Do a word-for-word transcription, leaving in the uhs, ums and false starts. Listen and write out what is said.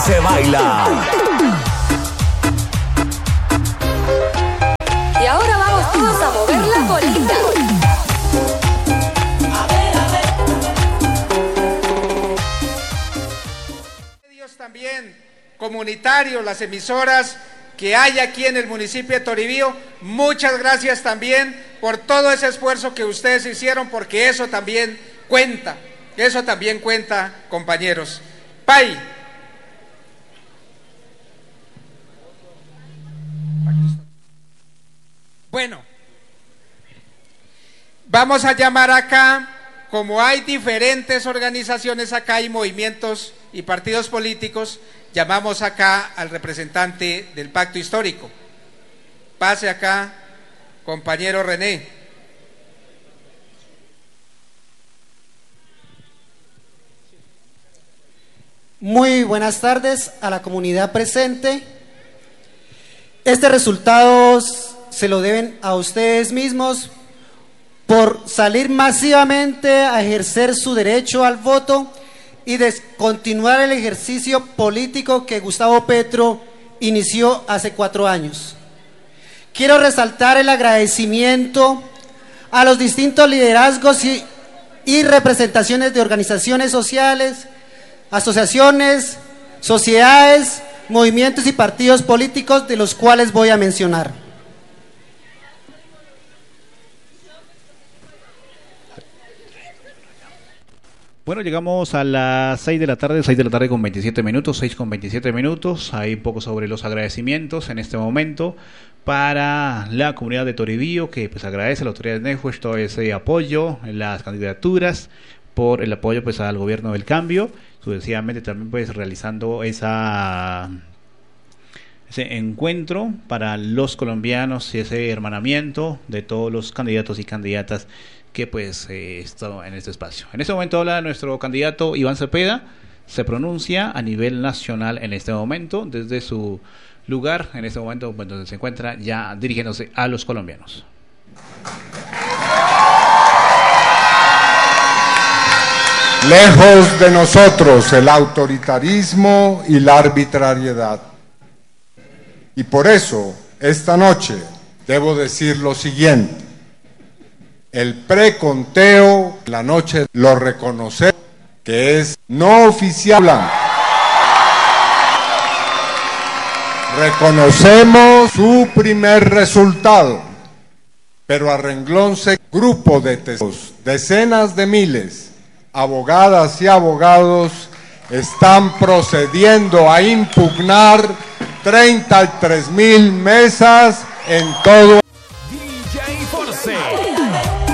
Se baila. Y ahora vamos todos a mover la colita. A ver, a ver. Medios también comunitarios, las emisoras que hay aquí en el municipio de Toribío, muchas gracias también por todo ese esfuerzo que ustedes hicieron, porque eso también cuenta, eso también cuenta, compañeros. Pai. Bueno, vamos a llamar acá, como hay diferentes organizaciones acá y movimientos y partidos políticos, llamamos acá al representante del Pacto Histórico. Pase acá, compañero René. Muy buenas tardes a la comunidad presente. Este resultado se lo deben a ustedes mismos por salir masivamente a ejercer su derecho al voto y descontinuar el ejercicio político que Gustavo Petro inició hace cuatro años. Quiero resaltar el agradecimiento a los distintos liderazgos y, y representaciones de organizaciones sociales, asociaciones, sociedades, movimientos y partidos políticos, de los cuales voy a mencionar. Bueno, llegamos a las seis de la tarde, seis de la tarde con veintisiete minutos, seis con veintisiete minutos. Hay un poco sobre los agradecimientos en este momento para la comunidad de Toribío, que pues agradece a la autoridad de Netflix todo ese apoyo en las candidaturas, por el apoyo pues al gobierno del cambio, sucesivamente también pues realizando esa ese encuentro para los colombianos y ese hermanamiento de todos los candidatos y candidatas que pues eh, está en este espacio. En este momento habla nuestro candidato Iván Cepeda, se pronuncia a nivel nacional en este momento, desde su lugar, en este momento pues, donde se encuentra ya dirigiéndose a los colombianos. Lejos de nosotros el autoritarismo y la arbitrariedad. Y por eso, esta noche, debo decir lo siguiente. El preconteo, la noche lo reconoce, que es no oficial. Reconocemos su primer resultado, pero a renglón se grupo de testigos, decenas de miles, abogadas y abogados, están procediendo a impugnar treinta y tres mil mesas en todo